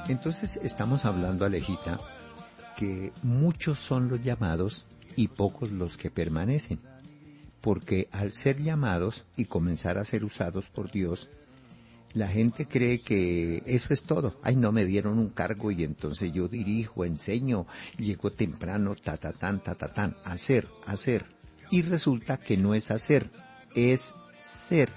Entonces estamos hablando, Alejita, que muchos son los llamados y pocos los que permanecen. Porque al ser llamados y comenzar a ser usados por Dios, la gente cree que eso es todo. Ay, no me dieron un cargo y entonces yo dirijo, enseño, llego temprano, ta, hacer, hacer. Y resulta que no es hacer, es ser.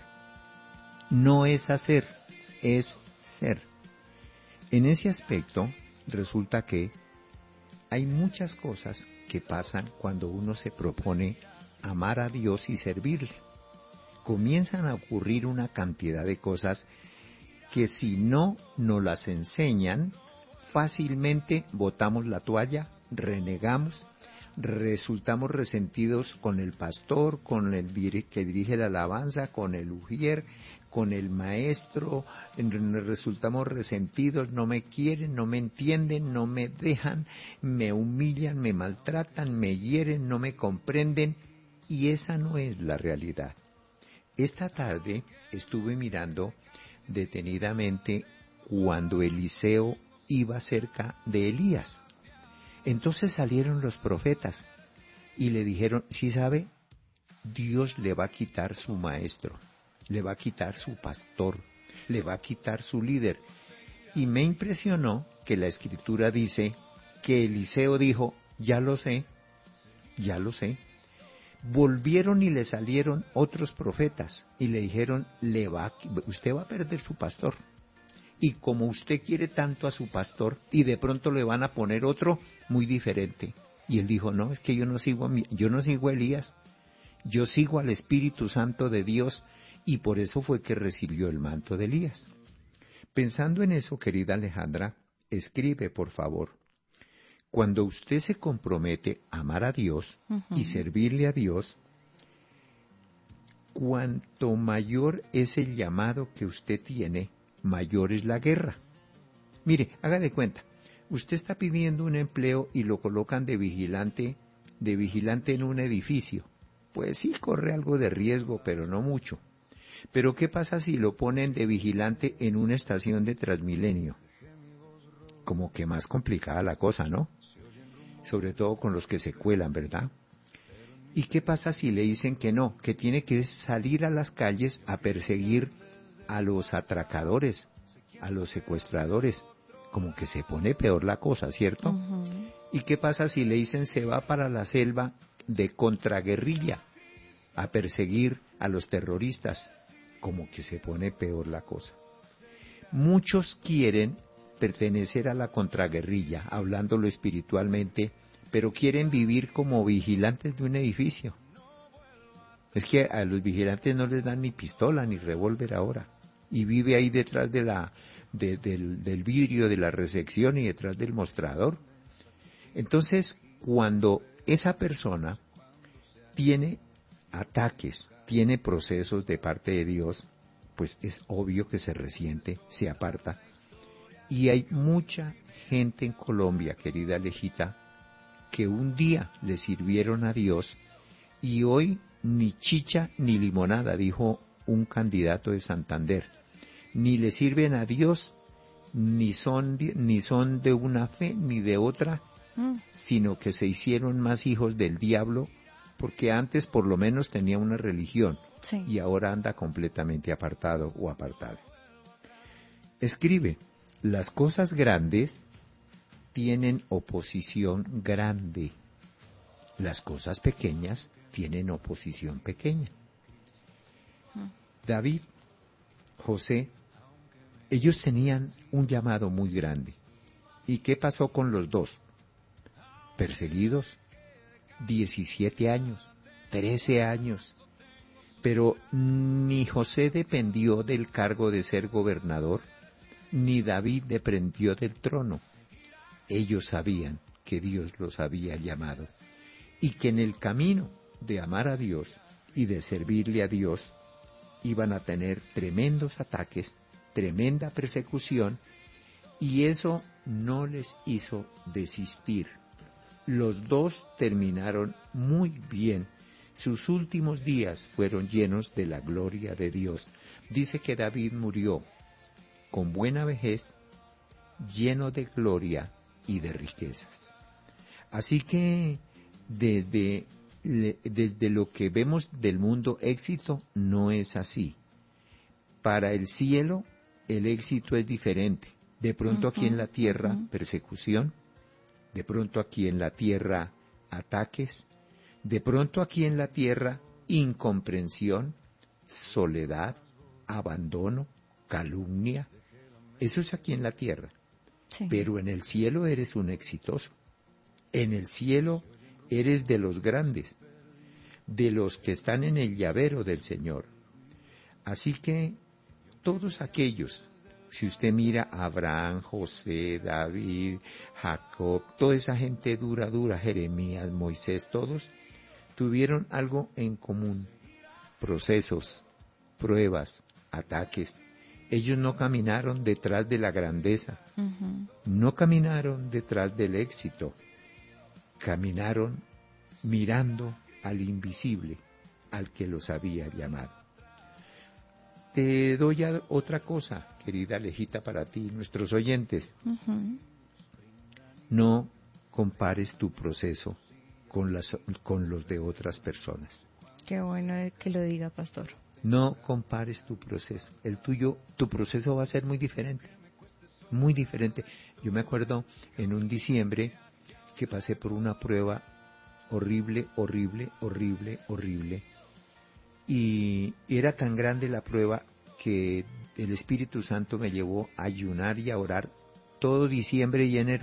No es hacer, es ser. En ese aspecto, resulta que hay muchas cosas que pasan cuando uno se propone amar a Dios y servirle. Comienzan a ocurrir una cantidad de cosas que si no nos las enseñan, fácilmente botamos la toalla, renegamos, resultamos resentidos con el pastor, con el que dirige la alabanza, con el ujier, con el maestro, resultamos resentidos, no me quieren, no me entienden, no me dejan, me humillan, me maltratan, me hieren, no me comprenden, y esa no es la realidad. Esta tarde estuve mirando detenidamente cuando Eliseo iba cerca de Elías. Entonces salieron los profetas y le dijeron, ¿sí sabe? Dios le va a quitar su maestro, le va a quitar su pastor, le va a quitar su líder. Y me impresionó que la escritura dice que Eliseo dijo, ya lo sé, ya lo sé. Volvieron y le salieron otros profetas y le dijeron, usted va a perder su pastor. Y como usted quiere tanto a su pastor y de pronto le van a poner otro muy diferente. Y él dijo, no, es que yo no sigo a Elías, yo sigo al Espíritu Santo de Dios, y por eso fue que recibió el manto de Elías. Pensando en eso, querida Alejandra, escribe por favor. Cuando usted se compromete a amar a Dios y servirle a Dios, cuanto mayor es el llamado que usted tiene, mayor es la guerra. Mire, haga de cuenta, usted está pidiendo un empleo y lo colocan de vigilante en un edificio. Pues sí, corre algo de riesgo, pero no mucho. Pero ¿qué pasa si lo ponen de vigilante en una estación de Transmilenio? Como que más complicada la cosa, ¿no? Sobre todo con los que se cuelan, ¿verdad? ¿Y qué pasa si le dicen que no, que tiene que salir a las calles a perseguir a los atracadores, a los secuestradores? Como que se pone peor la cosa, ¿cierto? ¿Y qué pasa si le dicen se va para la selva de contraguerrilla a perseguir a los terroristas? Como que se pone peor la cosa. Muchos quieren pertenecer a la contraguerrilla, hablándolo espiritualmente, pero quieren vivir como vigilantes de un edificio. Es que a los vigilantes no les dan ni pistola ni revólver ahora, y vive ahí detrás del vidrio de la recepción y detrás del mostrador. Entonces, cuando esa persona tiene ataques, tiene procesos de parte de Dios, pues es obvio que se resiente, se aparta. Y hay mucha gente en Colombia, querida Alejita, que un día le sirvieron a Dios y hoy ni chicha ni limonada, dijo un candidato de Santander. Ni le sirven a Dios, ni son de una fe ni de otra, sino que se hicieron más hijos del diablo, porque antes por lo menos tenía una religión, sí, y ahora anda completamente apartado o apartada. Escribe, las cosas grandes tienen oposición grande, las cosas pequeñas tienen oposición pequeña. David, José, ellos tenían un llamado muy grande. ¿Y qué pasó con los dos? Perseguidos, 17 años, 13 años. Pero ni José dependió del cargo de ser gobernador, ni David dependió del trono. Ellos sabían que Dios los había llamado y que en el camino de amar a Dios y de servirle a Dios iban a tener tremendos ataques, tremenda persecución, y eso no les hizo desistir. Los dos terminaron muy bien. Sus últimos días fueron llenos de la gloria de Dios. Dice que David murió con buena vejez lleno de gloria y de riquezas. Así que desde lo que vemos del mundo, éxito no es así. Para el cielo, el éxito es diferente. De pronto aquí en la tierra, persecución. De pronto aquí en la tierra, ataques. De pronto aquí en la tierra, incomprensión, soledad, abandono, calumnia. Eso es aquí en la tierra. Sí. Pero en el cielo eres un exitoso. En el cielo eres de los grandes, de los que están en el llavero del Señor. Así que todos aquellos, si usted mira a Abraham, José, David, Jacob, toda esa gente dura, Jeremías, Moisés, todos tuvieron algo en común: procesos, pruebas, ataques. Ellos no caminaron detrás de la grandeza, no caminaron detrás del éxito, caminaron mirando al invisible, al que los había llamado. Te doy otra cosa, querida Alejita, para ti, nuestros oyentes. No compares tu proceso con los de otras personas. Qué bueno que lo diga, pastor. No compares tu proceso. El tuyo, tu proceso va a ser muy diferente. Muy diferente. Yo me acuerdo en un diciembre que pasé por una prueba horrible. Y era tan grande la prueba que el Espíritu Santo me llevó a ayunar y a orar todo diciembre y enero.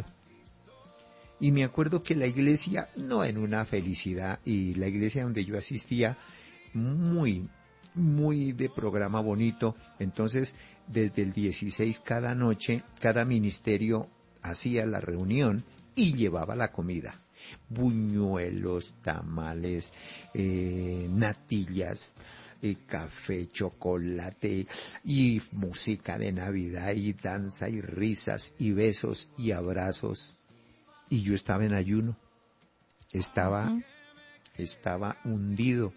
Y me acuerdo que la iglesia, no en una felicidad, y la iglesia donde yo asistía, muy de programa bonito. Entonces, desde el 16 cada noche, cada ministerio hacía la reunión y llevaba la comida. Buñuelos, tamales, natillas, café, chocolate, y música de Navidad, y danza, y risas, y besos, y abrazos. Y yo estaba en ayuno, estaba hundido,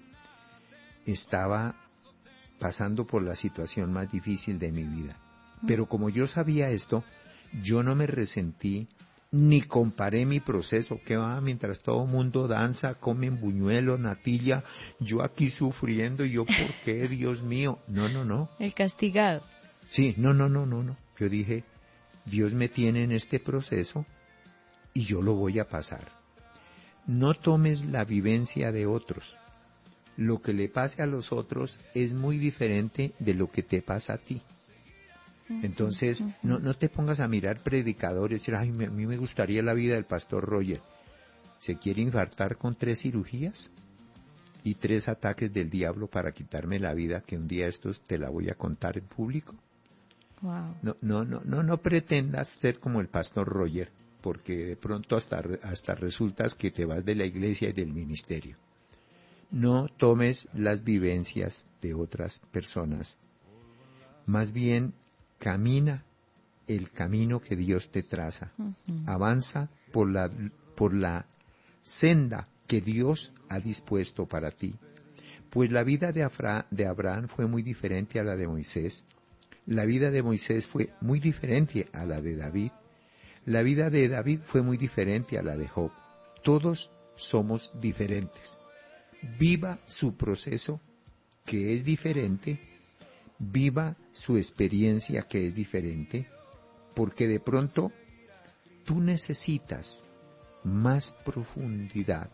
estaba pasando por la situación más difícil de mi vida. Pero como yo sabía esto, yo no me resentí, ni comparé mi proceso, que va, mientras todo el mundo danza, comen buñuelo, natilla, yo aquí sufriendo, y yo, ¿por qué, Dios mío? No. El castigado. Sí, no. Yo dije, Dios me tiene en este proceso y yo lo voy a pasar. No tomes la vivencia de otros. Lo que le pase a los otros es muy diferente de lo que te pasa a ti. Entonces, no te pongas a mirar predicadores y decir, ay, a mí me gustaría la vida del pastor Roger. ¿Se quiere infartar con 3 cirugías y 3 ataques del diablo para quitarme la vida, que un día estos te la voy a contar en público? Wow. No pretendas ser como el pastor Roger, porque de pronto hasta resultas que te vas de la iglesia y del ministerio. No tomes las vivencias de otras personas. Más bien, camina el camino que Dios te traza. Avanza por la senda que Dios ha dispuesto para ti. Pues la vida de Abraham fue muy diferente a la de Moisés. La vida de Moisés fue muy diferente a la de David. La vida de David fue muy diferente a la de Job. Todos somos diferentes. Viva su proceso, que es diferente. Viva su experiencia, que es diferente. Porque de pronto tú necesitas más profundidad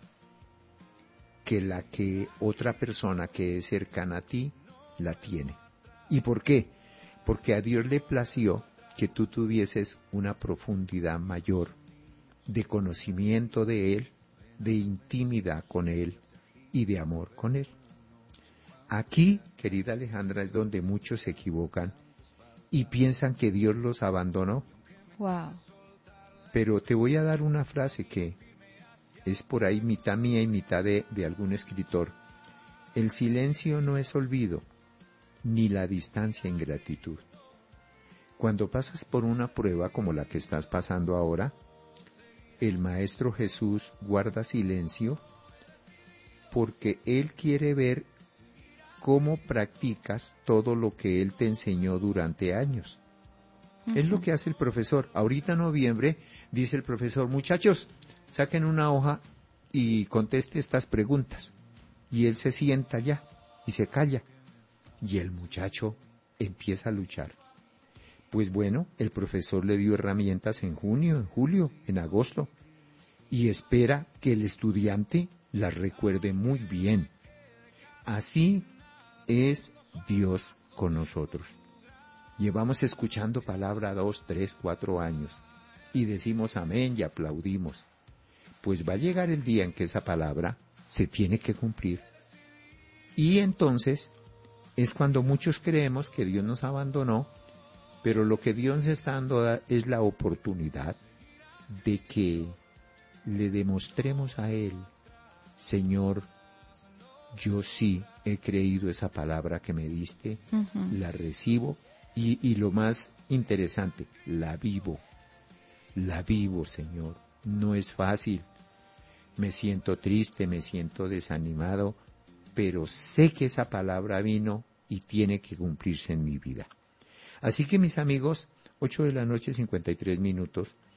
que la que otra persona que es cercana a ti la tiene. ¿Y por qué? Porque a Dios le plació que tú tuvieses una profundidad mayor de conocimiento de Él, de intimidad con Él y de amor con Él. Aquí, querida Alejandra, es donde muchos se equivocan y piensan que Dios los abandonó. Wow. Pero te voy a dar una frase que es por ahí mitad mía y mitad de algún escritor. El silencio no es olvido, ni la distancia ingratitud. Cuando pasas por una prueba como la que estás pasando ahora, el Maestro Jesús guarda silencio porque Él quiere ver cómo practicas todo lo que Él te enseñó durante años. Es lo que hace el profesor. Ahorita en noviembre dice el profesor, muchachos, saquen una hoja y conteste estas preguntas. Y él se sienta ya y se calla. Y el muchacho empieza a luchar. Pues bueno, el profesor le dio herramientas en junio, en julio, en agosto. Y espera que el estudiante las recuerde muy bien. Así es Dios con nosotros. Llevamos escuchando palabra 2, 3, 4 años y decimos amén y aplaudimos. Pues va a llegar el día en que esa palabra se tiene que cumplir. Y entonces es cuando muchos creemos que Dios nos abandonó, pero lo que Dios nos está dando es la oportunidad de que le demostremos a Él, Señor, yo sí he creído esa palabra que me diste, la recibo y lo más interesante, la vivo, Señor. No es fácil, me siento triste, me siento desanimado, pero sé que esa palabra vino y tiene que cumplirse en mi vida. Así que mis amigos, 8:53 p.m,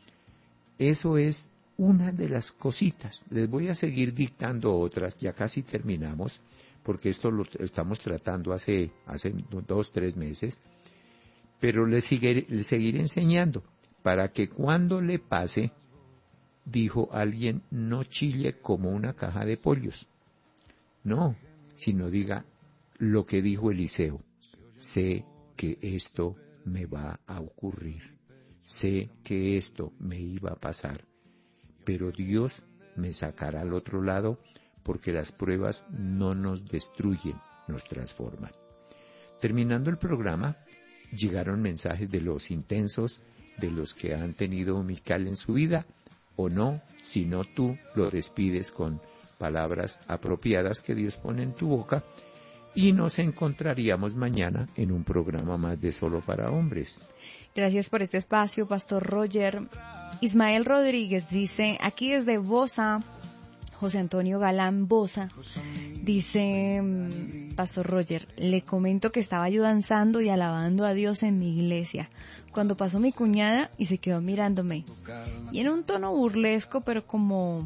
eso es una de las cositas. Les voy a seguir dictando otras, ya casi terminamos, porque esto lo estamos tratando hace 2, 3 meses, pero les seguiré enseñando, para que cuando le pase, dijo alguien, no chille como una caja de pollos. No, sino diga lo que dijo Eliseo. Sé que esto me va a ocurrir. Sé que esto me iba a pasar. Pero Dios me sacará al otro lado porque las pruebas no nos destruyen, nos transforman. Terminando el programa, llegaron mensajes de los intensos, de los que han tenido Mical en su vida, o no, si no tú lo despides con palabras apropiadas que Dios pone en tu boca, y nos encontraríamos mañana en un programa más de Solo para Hombres. Gracias por este espacio, Pastor Roger. Ismael Rodríguez dice, aquí desde Bosa, José Antonio Galán Bosa, dice, Pastor Roger, le comento que estaba yo danzando y alabando a Dios en mi iglesia, cuando pasó mi cuñada y se quedó mirándome. Y en un tono burlesco, pero como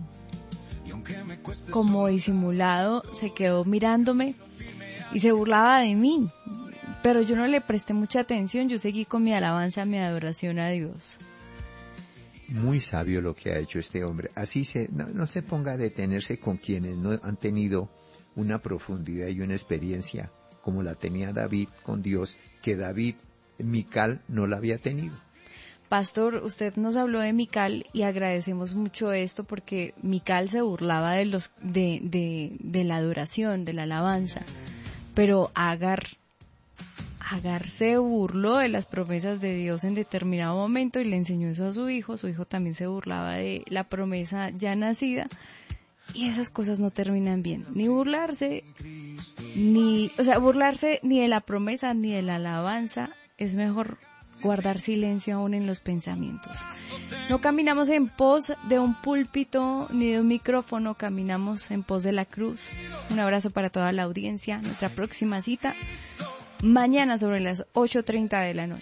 disimulado, se quedó mirándome y se burlaba de mí. Pero yo no le presté mucha atención, yo seguí con mi alabanza, mi adoración a Dios. Muy sabio lo que ha hecho este hombre. Así no se ponga a detenerse con quienes no han tenido una profundidad y una experiencia como la tenía David con Dios, que Mical no la había tenido. Pastor, usted nos habló de Mical y agradecemos mucho esto porque Mical se burlaba de la adoración, de la alabanza, pero Agar se burló de las promesas de Dios en determinado momento y le enseñó eso a su hijo también se burlaba de la promesa ya nacida, y esas cosas no terminan bien, burlarse ni de la promesa ni de la alabanza. Es mejor guardar silencio aún en los pensamientos. No caminamos en pos de un púlpito ni de un micrófono, caminamos en pos de la cruz. Un abrazo para toda la audiencia. Nuestra próxima cita mañana sobre las 8:30 p.m.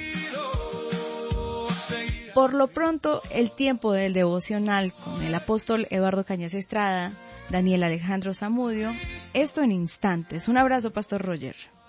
Por lo pronto, el tiempo del devocional con el apóstol Eduardo Cañas Estrada, Daniel Alejandro Zamudio, esto en instantes. Un abrazo, Pastor Roger.